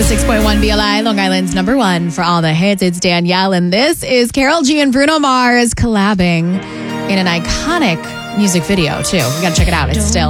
106.1 BLI, Long Island's number one for all the hits. It's Danielle, and this is Karol G and Bruno Mars collabing in an iconic music video, too. You got to check it out. It's still